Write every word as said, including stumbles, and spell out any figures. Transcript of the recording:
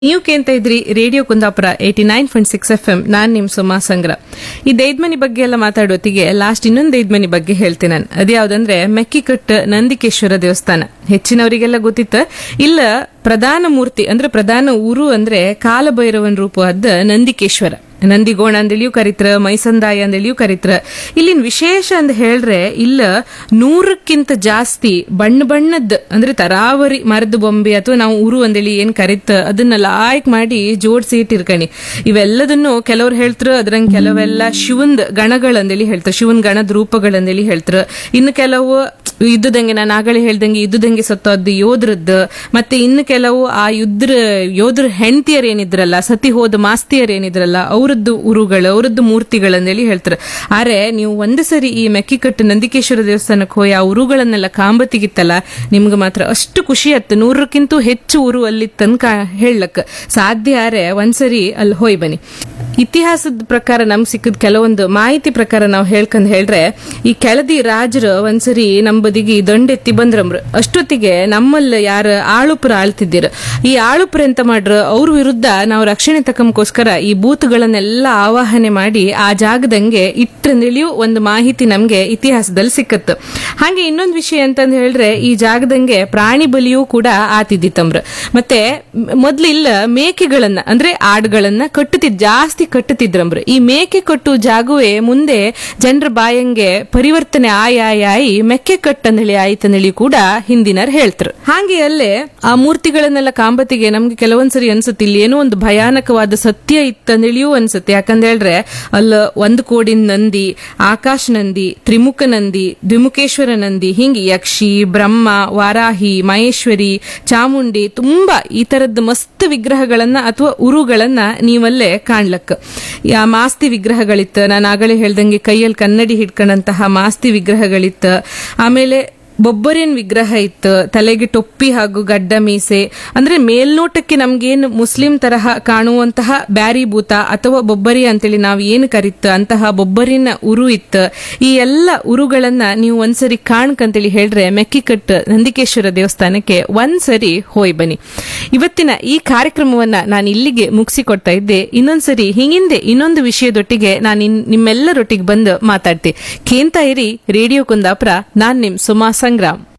ನೀವು ಕೇಳ್ತ ಇದ್ರಿ radio Kundapura eighty nine point six F M. ನಾನ್ ನಿಮ್ ಸುಮಾ ಸಂಗ್ರ. ಈ ದೈದ್ಮನಿ ಬಗ್ಗೆ ಎಲ್ಲ ಮಾತಾಡೋತಿಗೆ ಲಾಸ್ಟ್ ಇನ್ನೊಂದು ದೈದ್ಮನಿ ಬಗ್ಗೆ ಹೇಳ್ತೀನಿ ನಾನು. ಅದ್ಯಾವ್ದಂದ್ರೆ ಮೆಕ್ಕಿಕಟ್ಟು ನಂದಿಕೇಶ್ವರ ದೇವಸ್ಥಾನ. ಹೆಚ್ಚಿನವರಿಗೆಲ್ಲ ಗೊತ್ತಿತ್ತ. ಇಲ್ಲ ಪ್ರಧಾನ ಮೂರ್ತಿ ಅಂದ್ರೆ ಪ್ರಧಾನ ಊರು ಅಂದ್ರೆ ಕಾಲಭೈರವನ್ ರೂಪವಾದ ನಂದಿಕೇಶ್ವರ. ನಂದಿಗೋಣ ಅಂದೇಳಿಯೂ ಕರಿತ್ರ, ಮೈಸಂದಾಯ ಅಂದೇಳಿಯೂ ಕರಿತ್ರ. ಇಲ್ಲಿನ ವಿಶೇಷ ಅಂತ ಹೇಳ್ರೆ ಇಲ್ಲ ನೂರಕ್ಕಿಂತ ಜಾಸ್ತಿ ಬಣ್ಣ ಬಣ್ಣದ ಅಂದ್ರೆ ತರಾವರಿ ಮರದ ಬೊಂಬೆ ಅಥವಾ ನಾವು ಊರು ಅಂದೇಳಿ ಏನ್ ಕರಿತ ಅದನ್ನ ಲಾಯ್ಕ್ ಮಾಡಿ ಜೋಡಿಸಿ ಇಟ್ಟಿರ್ಕಣಿ. ಇವೆಲ್ಲದನ್ನು ಕೆಲವ್ರು ಹೇಳ್ತಾರ. ಅದ್ರಂಗ್ ಕೆಲವೆಲ್ಲ ಶಿವಂದ್ ಗಣಗಳಂದೇಳಿ ಹೇಳ್ತಾರ, ಶಿವನ್ ಗಣದ ರೂಪಗಳಂದೇಳಿ ಹೇಳ್ತಾರ. ಇನ್ನು ಕೆಲವು ಯುದ್ಧದಂಗೆ ನಾನು ಆಗಲೇ ಹೇಳ್ದಂಗೆ ಯುದ್ಧದಂಗೆ ಸತ್ತದ್ದು ಯೋಧರದ್ದು. ಮತ್ತೆ ಇನ್ನು ಕೆಲವು ಆ ಯುದ್ಧ ಯೋಧರ ಹೆಂಡತಿಯರ್ ಏನಿದ್ರಲ್ಲ, ಸತಿ ಹೋದ ಮಾಸ್ತಿಯರ್ ಏನಿದ್ರಲ್ಲ, ಅವರದ್ದು ಉರುಗಳು, ಅವರದ್ದು ಮೂರ್ತಿಗಳಂದೇಳಿ ಹೇಳ್ತಾರೆ. ಆದ್ರೆ ನೀವು ಒಂದು ಸರಿ ಈ ಮೆಕ್ಕಿಕಟ್ಟು ನಂದಿಕೇಶ್ವರ ದೇವಸ್ಥಾನಕ್ಕೆ ಹೋಗಿ ಆ ಉರುಗಳನ್ನೆಲ್ಲ ಕಾಂಬತ್ತಿಗಿತ್ತಲ್ಲ, ನಿಮ್ಗೆ ಮಾತ್ರ ಅಷ್ಟು ಖುಷಿ ಆಯ್ತು. ನೂರಕ್ಕಿಂತ ಹೆಚ್ಚು ಉರು ಅಲ್ಲಿ ತನಕ ಹೇಳಕ್ ಸಾಧ್ಯ. ಆರೆ ಒಂದ್ಸರಿ ಅಲ್ಲಿ ಹೋಯ್ ಬನ್ನಿ. ಇತಿಹಾಸದ ಪ್ರಕಾರ ನಮ್ಗೆ ಸಿಕ್ಕದ ಕೆಲವೊಂದು ಮಾಹಿತಿ ಪ್ರಕಾರ ನಾವು ಹೇಳ್ಕೊಂಡ್ ಹೇಳ್ರೆ, ಈ ಕೆಳದಿ ರಾಜರು ಒಂದ್ಸರಿ ನಮ್ಮ ಬದಿಗೆ ದಂಡೆತ್ತಿ ಬಂದ್ರಮ್ರ. ಅಷ್ಟೊತ್ತಿಗೆ ನಮ್ಮಲ್ಲಿ ಯಾರ ಆಳುಪುರ ಆಳ್ತಿದ್ದೀರ, ಈ ಆಳುಪುರ ಎಂತ ಮಾಡ್ರ, ಅವ್ರ ವಿರುದ್ಧ ನಾವು ರಕ್ಷಣೆ ತಕ್ಕಂಕೋಸ್ಕರ ಈ ಬೂತ್ಗಳನ್ನೆಲ್ಲ ಆವಾಹನೆ ಮಾಡಿ ಆ ಜಾಗದಂಗೆ ಇಟ್ಟಂದೇಳಿಯೂ ಒಂದು ಮಾಹಿತಿ ನಮ್ಗೆ ಇತಿಹಾಸದಲ್ಲಿ ಸಿಕ್ಕತ್ತು. ಹಾಗೆ ಇನ್ನೊಂದು ವಿಷಯ ಅಂತಂದ್ ಹೇಳ್ರೆ, ಈ ಜಾಗದಂಗೆ ಪ್ರಾಣಿ ಬಲಿಯೂ ಕೂಡ ಆತಿದ್ದಿತ್ತಮ್ರ. ಮತ್ತೆ ಮೊದ್ಲು ಇಲ್ಲ ಮೇಕೆಗಳನ್ನ ಅಂದ್ರೆ ಆಡುಗಳನ್ನ ಕಟ್ಟುತ್ತಿದ್ ಜಾಸ್ತಿ ಕಟ್ಟುತ್ತಿದ್ರಂಬ್ರ. ಈ ಮೇಕೆ ಕಟ್ಟು ಜಾಗವೇ ಮುಂದೆ ಜನರ ಬಾಯಂಗೆ ಪರಿವರ್ತನೆ ಆಯ್ ಆಯ್ ಆಯಿ ಮೆಕ್ಕೆ ಕಟ್ಟಂದೇಳಿ ಆಯ್ತಂದೇಳಿ ಕೂಡ ಹಿಂದಿನರ್ ಹೇಳ್ತಾರೆ. ಹಾಗೆ ಅಲ್ಲೇ ಆ ಮೂರ್ತಿಗಳನ್ನೆಲ್ಲ ಕಾಂಬತ್ತಿಗೆ ನಮ್ಗೆ ಕೆಲವೊಂದ್ಸರಿ ಅನ್ಸುತ್ತೆ ಇಲ್ಲಿ ಏನೋ ಒಂದು ಭಯಾನಕವಾದ ಸತ್ಯ ಇತ್ತಂದೇಳಿಯೂ ಅನ್ಸುತ್ತೆ. ಯಾಕಂದ ಹೇಳ್ರೆ ಅಲ್ಲ ಒಂದು ಕೋಡಿನ ನಂದಿ, ಆಕಾಶ ನಂದಿ, ತ್ರಿಮುಖ ನಂದಿ, ದ್ವಿಮುಖೇಶ್ವರ ನಂದಿ, ಹಿಂಗೆ ಯಕ್ಷಿ, ಬ್ರಹ್ಮ, ವಾರಾಹಿ, ಮಹೇಶ್ವರಿ, ಚಾಮುಂಡಿ, ತುಂಬಾ ಈ ತರದ್ ಮಸ್ತ್ ವಿಗ್ರಹಗಳನ್ನ ಅಥವಾ ಉರುಗಳನ್ನ ನೀವಲ್ಲೇ ಕಾಣ್ಲಕ್. ಆ ಮಾಸ್ತಿ ವಿಗ್ರಹಗಳಿತ್ತ, ನಾನು ಆಗಲೇ ಹೇಳ್ದಂಗೆ ಕೈಯಲ್ಲಿ ಕನ್ನಡಿ ಹಿಡ್ಕೊಂಡಂತಹ ಮಾಸ್ತಿ ವಿಗ್ರಹಗಳಿತ್ತ. ಆಮೇಲೆ ಬೊಬ್ಬರಿನ ವಿಗ್ರಹ ಇತ್ತು, ತಲೆಗೆ ಟೊಪ್ಪಿ ಹಾಗೂ ಗಡ್ಡ ಮೀಸೆ. ಅಂದ್ರೆ ಮೇಲ್ನೋಟಕ್ಕೆ ನಮ್ಗೇನು ಮುಸ್ಲಿಂ ತರಹ ಕಾಣುವಂತಹ ಬ್ಯಾರಿ ಭೂತ ಅಥವಾ ಬೊಬ್ಬರಿ ಅಂತೇಳಿ ನಾವು ಏನು ಕರಿತ ಅಂತಹ ಬೊಬ್ಬರಿನ ಉರು ಇತ್ತು. ಈ ಎಲ್ಲ ಉರುಗಳನ್ನ ನೀವು ಒಂದ್ಸರಿ ಕಾಣ್ಕಂತೇಳಿ ಹೇಳ್ರೆ ಮೆಕ್ಕಿಕಟ್ಟು ನಂದಿಕೇಶ್ವರ ದೇವಸ್ಥಾನಕ್ಕೆ ಒಂದ್ಸರಿ ಹೋಯ್ ಬನ್ನಿ. ಇವತ್ತಿನ ಈ ಕಾರ್ಯಕ್ರಮವನ್ನ ನಾನು ಇಲ್ಲಿಗೆ ಮುಗಿಸಿಕೊಡ್ತಾ ಇದ್ದೆ. ಇನ್ನೊಂದ್ಸರಿ ಹಿಂಗಿಂದೆ ಇನ್ನೊಂದು ವಿಷಯದೊಟ್ಟಿಗೆ ನಾನು ನಿಮ್ಮೆಲ್ಲರೊಟ್ಟಿಗೆ ಬಂದು ಮಾತಾಡ್ತೆ. ಕೇಂತ ಇರಿ ರೇಡಿಯೋ ಕುಂದಾಪುರ. ನಾನ್ ನಿಮ್ ಸುಮಾ ಸಂಗ್ರಾಮ್.